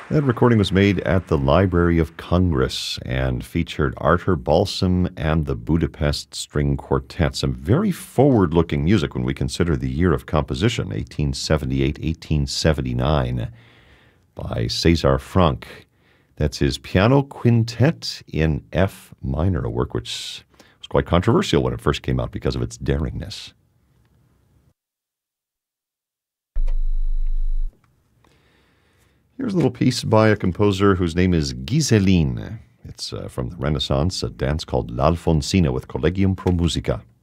That recording was made at the Library of Congress and featured Arthur Balsam and the Budapest String Quartet. Some very forward-looking music when we consider the year of composition, 1878-1879, by César Franck. That's his piano quintet in F minor, a work which was quite controversial when it first came out because of its daringness. Here's a little piece by a composer whose name is Ghiseline. It's from the Renaissance, a dance called L'Alfonsina with Collegium Pro Musica.